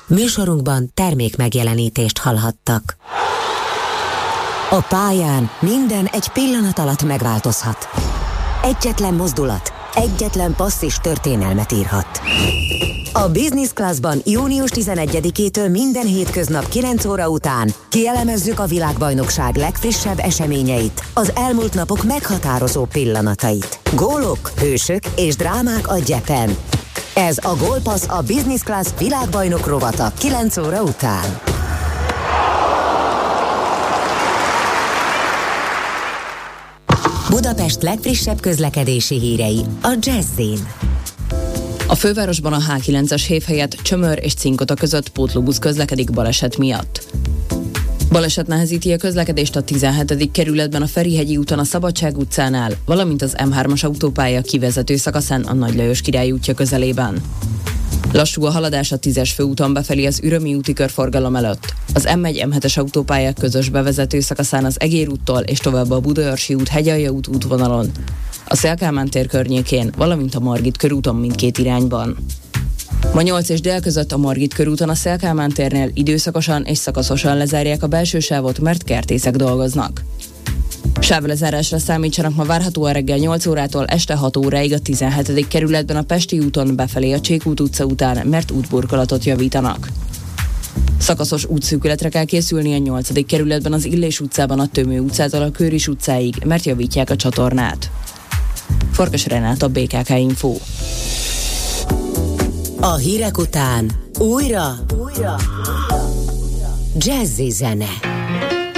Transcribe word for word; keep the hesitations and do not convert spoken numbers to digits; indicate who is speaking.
Speaker 1: Műsorunkban termék megjelenítést hallhattak. A pályán minden egy pillanat alatt megváltozhat. Egyetlen mozdulat, egyetlen passz is történelmet írhat. A Business Classban június tizenegyedikétől minden hétköznap kilenc óra után kielemezzük a világbajnokság legfrissebb eseményeit, az elmúlt napok meghatározó pillanatait. Gólok, hősök és drámák a gyepen. Ez a Gólpassz, a Business Class világbajnok rovata kilenc óra után. Budapest legfrissebb közlekedési hírei a Jazz-in.
Speaker 2: A fővárosban a há kilences hév helyett Csömör és Cinkota között pótlóbusz közlekedik baleset miatt. Baleset nehezíti a közlekedést a tizenhetedik kerületben a Ferihegyi úton a Szabadság utcánál, valamint az em hármas autópálya kivezető szakaszán a Nagy Lajos Király útja közelében. Lassú a haladás a tízes főúton befelé az Ürömi úti körforgalom előtt. Az em egy em hetes autópálya közös bevezető szakaszán az Egér úttól és tovább a Budaörsi út Hegyalja út útvonalon. A Széll Kálmán tér környékén, valamint a Margit körúton mindkét irányban. Ma nyolc és dél között a Margit körúton a Széll Kálmán térnél időszakosan és szakaszosan lezárják a belső sávot, mert kertészek dolgoznak. Sávlezárásra számítsanak ma várhatóan reggel nyolc órától este hat óráig a tizenhetedik kerületben a Pesti úton befelé a Csékút utca után, mert útburkolatot javítanak. Szakaszos útszűkületre kell készülni a nyolcadik kerületben az Illés utcában a Tömő utcától a Kőris utcáig, mert javítják a csatornát. Farkas Renát, a bé ká ká Info.
Speaker 1: A hírek után újra, újra. Jazzy zene.